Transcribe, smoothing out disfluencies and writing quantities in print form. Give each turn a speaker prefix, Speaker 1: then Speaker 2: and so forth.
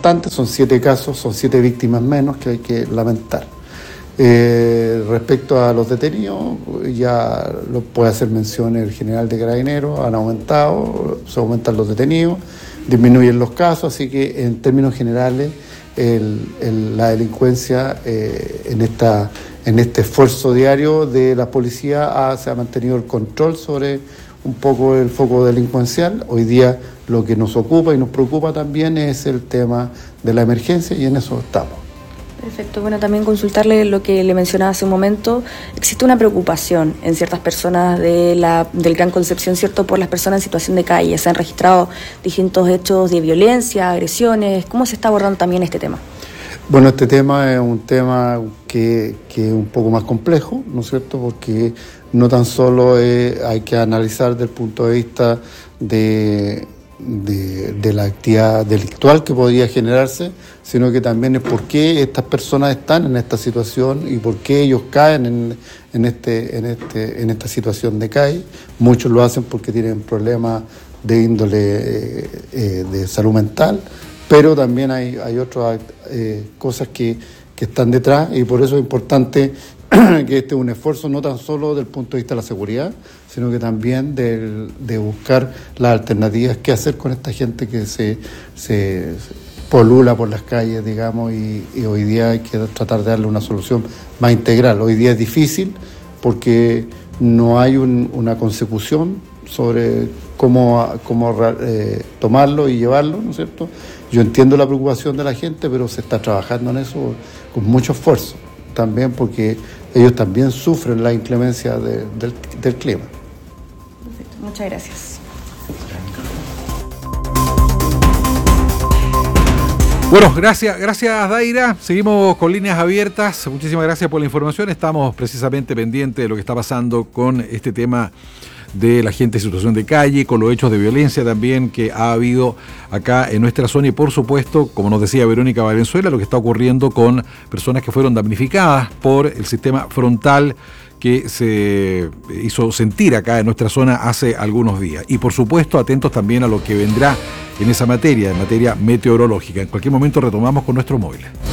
Speaker 1: importante, son 7 casos, son 7 víctimas menos que hay que lamentar. Respecto a los detenidos, ya lo puede hacer mención el general de Carabineros, han aumentado, se aumentan los detenidos, disminuyen los casos, así que en términos generales la delincuencia en este esfuerzo diario de la policía se ha mantenido el control sobre un poco el foco delincuencial. Hoy día lo que nos ocupa y nos preocupa también es el tema de la emergencia y en eso estamos.
Speaker 2: Perfecto. Bueno, también consultarle lo que le mencionaba hace un momento. Existe una preocupación en ciertas personas del Gran Concepción, ¿cierto?, por las personas en situación de calle. Se han registrado distintos hechos de violencia, agresiones. ¿Cómo se está abordando también este tema?
Speaker 1: Bueno, este tema es un tema que es un poco más complejo, ¿no es cierto?, porque no tan solo hay que analizar desde el punto de vista de la actividad delictual que podría generarse, sino que también es por qué estas personas están en esta situación y por qué ellos caen en esta situación de calle. Muchos lo hacen porque tienen problemas de índole de salud mental, pero también hay otras cosas que están detrás, y por eso es importante que este es un esfuerzo no tan solo del punto de vista de la seguridad, sino que también de buscar las alternativas, qué hacer con esta gente que se polula por las calles, digamos, y hoy día hay que tratar de darle una solución más integral. Hoy día es difícil porque no hay una consecución sobre cómo tomarlo y llevarlo, ¿no es cierto? Yo entiendo la preocupación de la gente, pero se está trabajando en eso con mucho esfuerzo, también porque ellos también sufren la inclemencia del clima.
Speaker 2: Perfecto, muchas gracias.
Speaker 3: Bueno, gracias Daira. Seguimos con líneas abiertas. Muchísimas gracias por la información. Estamos precisamente pendientes de lo que está pasando con este tema de la gente en situación de calle, con los hechos de violencia también que ha habido acá en nuestra zona y por supuesto, como nos decía Verónica Valenzuela, lo que está ocurriendo con personas que fueron damnificadas por el sistema frontal que se hizo sentir acá en nuestra zona hace algunos días. Y por supuesto, atentos también a lo que vendrá en esa materia, en materia meteorológica. En cualquier momento retomamos con nuestro móvil.